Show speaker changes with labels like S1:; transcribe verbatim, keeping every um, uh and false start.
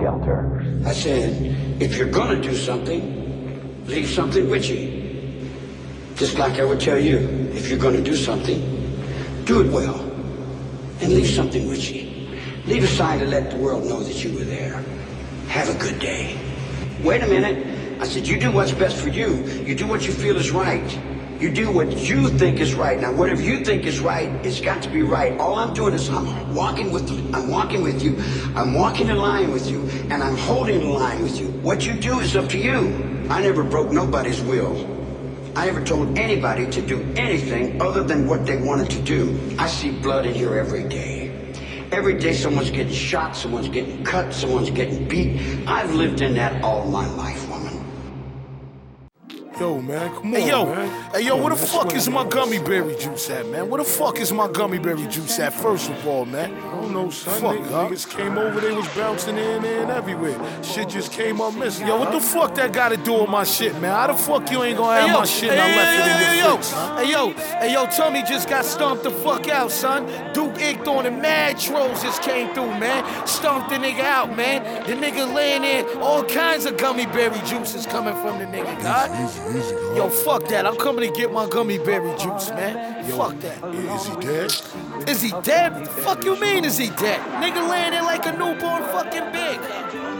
S1: helter-skelter.
S2: I said, if you're gonna do something, leave something with you. Just like I would tell you, if you're gonna do something, do it well. And leave something with you. Leave a sign to let the world know that you were there. Have a good day. Wait a minute. I said, you do what's best for you. You do what you feel is right. You do what you think is right. Now, whatever you think is right, it's got to be right. All I'm doing is I'm walking with you. I'm walking with you. I'm walking in line with you, and I'm holding the line with you. What you do is up to you. I never broke nobody's will. I never told anybody to do anything other than what they wanted to do. I see blood in here every day. Every day someone's getting shot, someone's getting cut, someone's getting beat. I've lived in that all my life, woman.
S3: Yo, man, come
S4: Hey,
S3: on,
S4: yo,
S3: man.
S4: hey, yo,
S3: Come
S4: where
S3: on,
S4: the
S3: let's
S4: fuck
S3: swing
S4: is
S3: it,
S4: my
S3: man.
S4: gummy berry juice at, man? Where the fuck is my gummy berry juice at, first of all, man?
S3: I don't know, son.
S4: Fuck,
S3: Niggas,
S4: huh?
S3: niggas came over, they was bouncing in there and everywhere. Shit just came up missing.
S4: Yo, what the fuck that got to do with my shit, man? How the fuck you ain't gonna have my shit and I left it in your fridge, huh?
S5: Hey yo, hey yo, Tommy just got stomped the fuck out, son. Duke Icked on the mad trolls just came through, man. Stomped the nigga out, man. The nigga laying there, all kinds of gummy berry juices coming from the nigga, God.
S3: Easy, easy, bro.
S5: Yo, fuck that. I'm coming to get my gummy berry juice, man. Fuck that.
S3: Is he dead?
S5: Is he dead? Fuck you mean is he dead? Nigga laying there like a newborn fucking big.